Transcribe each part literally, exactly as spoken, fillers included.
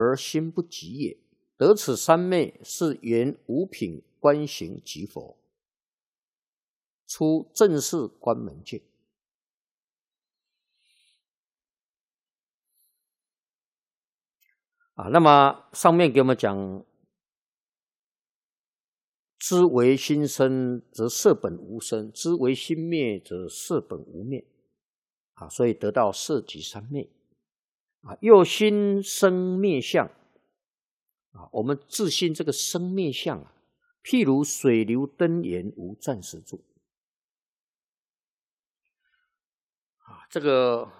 而心不及也。得此三昧，是缘五品观行即佛，出正式关门境。啊，那么上面给我们讲，知为心生，则色本无生；知为心灭，则色本无灭。啊，所以得到色即三昧。啊，又心生灭相。啊，我们自信这个生灭相啊，譬如水流灯源，无暂时住。啊，这个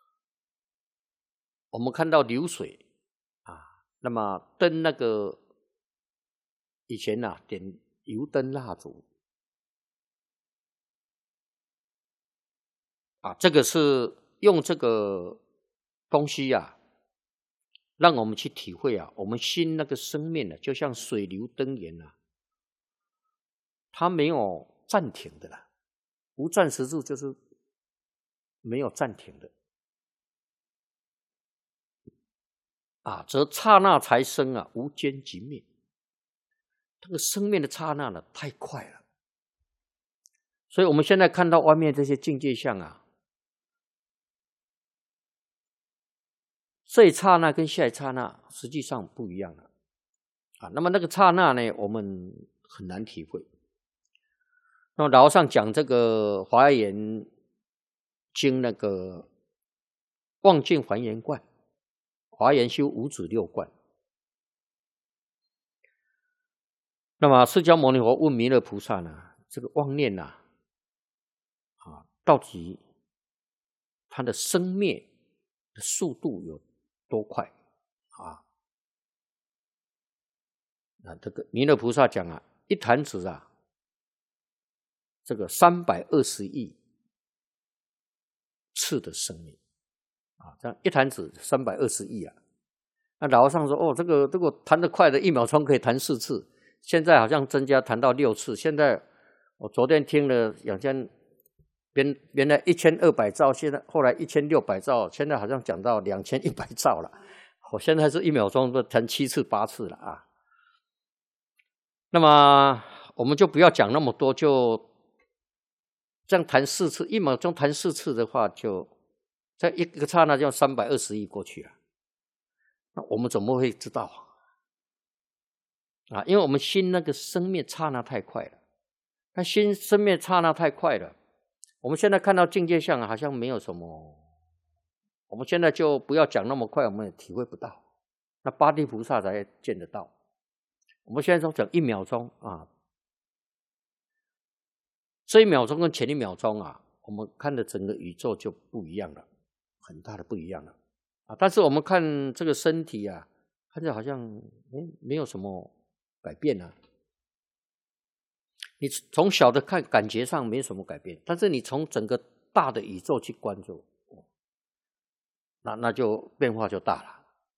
我们看到流水啊，那么灯那个以前呐、啊、点油灯蜡烛啊，这个是用这个东西呀、啊。让我们去体会啊，我们心那个生命呢、啊，就像水流灯源啊，它没有暂停的啦，无暂时住就是没有暂停的啊，则刹那才生啊，无间即灭。这个生命的刹那呢，太快了，所以我们现在看到外面这些境界相啊。这一刹那跟下一刹那实际上不一样了啊。那么那个刹那呢，我们很难体会。那么老和尚讲这个《华严经》那个望境还原观，华严修五指六观。那么释迦牟尼佛问弥勒菩萨呢，这个妄念呐、啊，啊，到底它的生灭的速度有多快啊？那这个弥勒菩萨讲啊，一弹指啊，这个三百二十亿次的生命啊，这样一弹指三百二十亿啊。那老和尚说，哦，这个如果弹得快的，一秒钟可以弹四次，现在好像增加弹到六次。现在我昨天听了两千，原原来一千二百兆，现在后来一千六百兆，现在好像讲到两千一百兆了。我现在是一秒钟都弹七次八次了啊。那么我们就不要讲那么多，就这样弹四次，一秒钟弹四次的话，就在一个刹那就三百二十亿过去了。那我们怎么会知道啊？因为我们心那个生灭刹那太快了，那心生灭刹那太快了。我们现在看到境界相好像没有什么，我们现在就不要讲那么快，我们也体会不到。那八地菩萨才见得到。我们现在都讲一秒钟啊，这一秒钟跟前一秒钟啊，我们看的整个宇宙就不一样了，很大的不一样了啊。但是我们看这个身体啊，看着好像哎没有什么改变啊。你从小的看感觉上没什么改变，但是你从整个大的宇宙去关注，那那就变化就大了。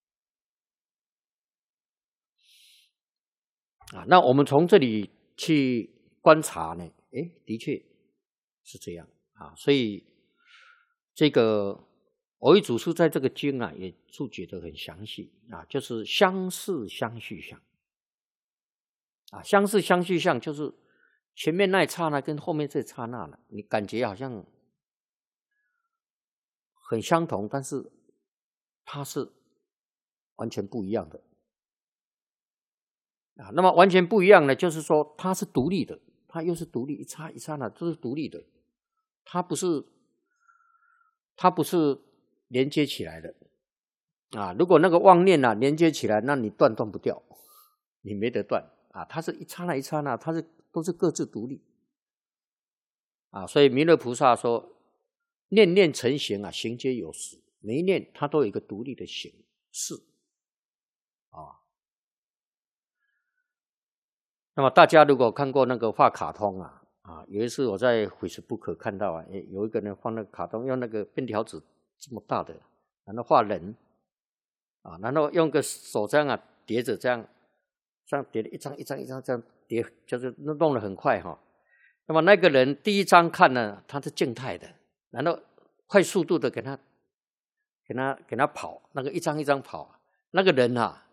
啊，那我们从这里去观察呢，诶，的确是这样啊。所以这个蕅益祖师在这个经啊也注解得很详细啊，就是相似相续相啊，相似相续相就是前面那一刹那跟后面这一刹那了，你感觉好像很相同，但是它是完全不一样的。啊，那么完全不一样呢，就是说它是独立的，它又是独立，一刹一刹那都是独立的，它不是它不是连接起来的啊。如果那个妄念啊连接起来，那你断断不掉，你没得断啊。它是一刹那一刹那，它是都是各自独立啊。所以弥勒菩萨说，念念成形啊，形皆有时，每一念它都有一个独立的形式啊。那么大家如果看过那个画卡通啊，啊，有一次我在 Facebook 看到啊，有一个人放那个卡通，用那个便条纸这么大的，然后画人，啊，然后用个手这样啊叠着这样，这样叠了一张一张一张这样叠，就是弄得很快哈、哦。那么那个人第一张看呢，他是静态的，然后快速度的给他，给他给他跑，那个一张一张跑， 那个人啊，